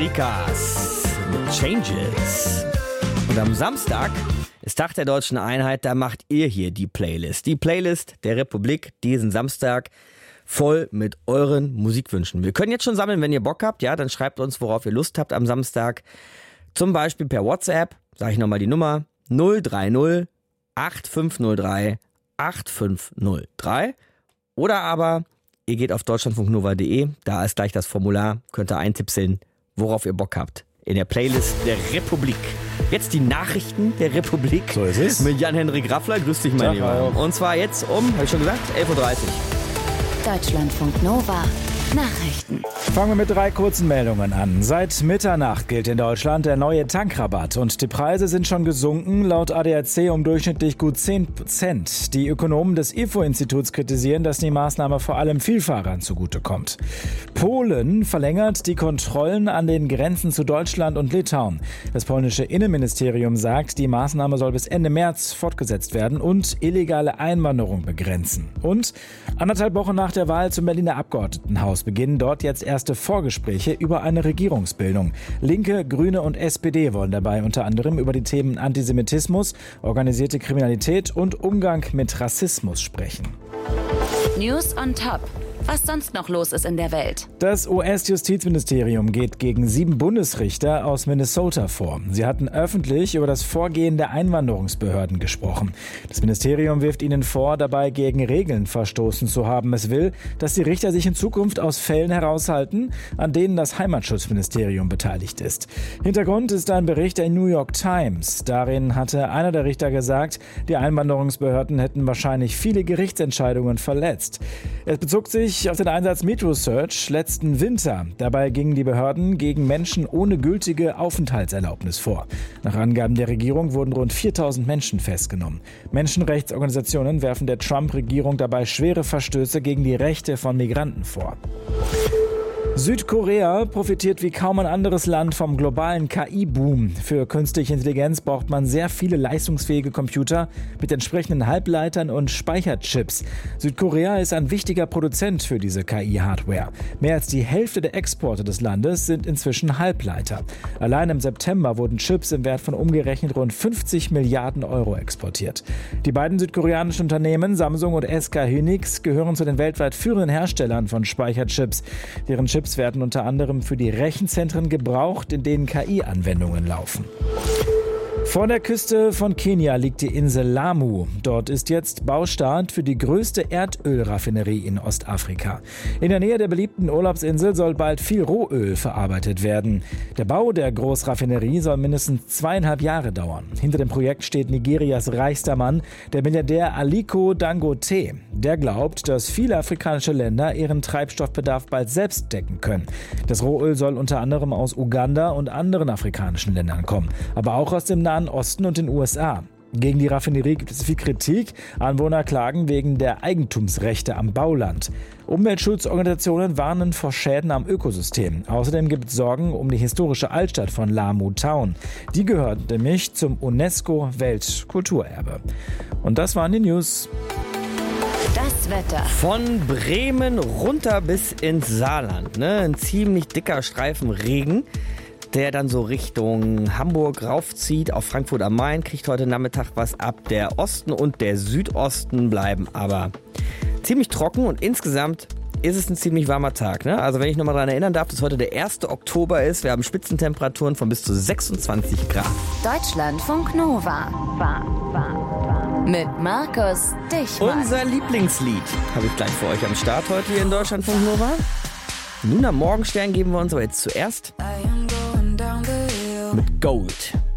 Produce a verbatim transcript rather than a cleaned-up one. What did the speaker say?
Rikas mit Changes. Und am Samstag ist Tag der Deutschen Einheit, da macht ihr hier die Playlist. Die Playlist der Republik diesen Samstag voll mit euren Musikwünschen. Wir können jetzt schon sammeln, wenn ihr Bock habt. Ja, dann schreibt uns, worauf ihr Lust habt am Samstag. Zum Beispiel per WhatsApp, sage ich nochmal die Nummer, null drei null acht fünf null drei acht fünf null drei. Oder aber ihr geht auf deutschlandfunknova punkt de, da ist gleich das Formular, könnt ihr eintipseln, worauf ihr Bock habt. In der Playlist der Republik. Jetzt die Nachrichten der Republik. So ist es. Mit Jan-Henrik Raffler. Grüß dich, mein Lieber. Und zwar jetzt um, habe ich schon gesagt, elf Uhr dreißig. Deutschlandfunk Nova. Nachrichten. Fangen wir mit drei kurzen Meldungen an. Seit Mitternacht gilt in Deutschland der neue Tankrabatt und die Preise sind schon gesunken, laut A D A C um durchschnittlich gut zehn Prozent. Die Ökonomen des I F O-Instituts kritisieren, dass die Maßnahme vor allem Vielfahrern zugutekommt. Polen verlängert die Kontrollen an den Grenzen zu Deutschland und Litauen. Das polnische Innenministerium sagt, die Maßnahme soll bis Ende März fortgesetzt werden und illegale Einwanderung begrenzen. Und anderthalb Wochen nach der Wahl zum Berliner Abgeordnetenhaus beginnen dort jetzt erste Vorgespräche über eine Regierungsbildung. Linke, Grüne und S P D wollen dabei unter anderem über die Themen Antisemitismus, organisierte Kriminalität und Umgang mit Rassismus sprechen. News on Top. Was sonst noch los ist in der Welt. Das U S-Justizministerium geht gegen sieben Bundesrichter aus Minnesota vor. Sie hatten öffentlich über das Vorgehen der Einwanderungsbehörden gesprochen. Das Ministerium wirft ihnen vor, dabei gegen Regeln verstoßen zu haben. Es will, dass die Richter sich in Zukunft aus Fällen heraushalten, an denen das Heimatschutzministerium beteiligt ist. Hintergrund ist ein Bericht der New York Times. Darin hatte einer der Richter gesagt, die Einwanderungsbehörden hätten wahrscheinlich viele Gerichtsentscheidungen verletzt. Es bezog sich auf den Einsatz MetroSearch letzten Winter. Dabei gingen die Behörden gegen Menschen ohne gültige Aufenthaltserlaubnis vor. Nach Angaben der Regierung wurden rund viertausend Menschen festgenommen. Menschenrechtsorganisationen werfen der Trump-Regierung dabei schwere Verstöße gegen die Rechte von Migranten vor. Südkorea profitiert wie kaum ein anderes Land vom globalen K I-Boom. Für künstliche Intelligenz braucht man sehr viele leistungsfähige Computer mit entsprechenden Halbleitern und Speicherchips. Südkorea ist ein wichtiger Produzent für diese K I-Hardware. Mehr als die Hälfte der Exporte des Landes sind inzwischen Halbleiter. Allein im September wurden Chips im Wert von umgerechnet rund fünfzig Milliarden Euro exportiert. Die beiden südkoreanischen Unternehmen Samsung und S K Hynix gehören zu den weltweit führenden Herstellern von Speicherchips. Deren Chips werden unter anderem für die Rechenzentren gebraucht, in denen K I-Anwendungen laufen. Vor der Küste von Kenia liegt die Insel Lamu. Dort ist jetzt Baustart für die größte Erdölraffinerie in Ostafrika. In der Nähe der beliebten Urlaubsinsel soll bald viel Rohöl verarbeitet werden. Der Bau der Großraffinerie soll mindestens zweieinhalb Jahre dauern. Hinter dem Projekt steht Nigerias reichster Mann, der Milliardär Aliko Dangote. Der glaubt, dass viele afrikanische Länder ihren Treibstoffbedarf bald selbst decken können. Das Rohöl soll unter anderem aus Uganda und anderen afrikanischen Ländern kommen, aber auch aus dem Nahen Osten und den U S A. Gegen die Raffinerie gibt es viel Kritik. Anwohner klagen wegen der Eigentumsrechte am Bauland. Umweltschutzorganisationen warnen vor Schäden am Ökosystem. Außerdem gibt es Sorgen um die historische Altstadt von Lamu Town. Die gehört nämlich zum UNESCO-Weltkulturerbe. Und das waren die News. Das Wetter. Von Bremen runter bis ins Saarland. Ne? Ein ziemlich dicker Streifen Regen, der dann so Richtung Hamburg raufzieht, auf Frankfurt am Main, kriegt heute Nachmittag was ab. Der Osten und der Südosten bleiben aber ziemlich trocken und insgesamt ist es ein ziemlich warmer Tag. Ne? Also wenn ich nochmal daran erinnern darf, dass heute der erste Oktober ist, wir haben Spitzentemperaturen von bis zu sechsundzwanzig Grad. Deutschlandfunk Nova. War, war, war. Mit Markus Dichmann. Unser Lieblingslied habe ich gleich für euch am Start heute hier in Deutschlandfunk Nova. Nun am Morgenstern geben wir uns aber jetzt zuerst mit Gold.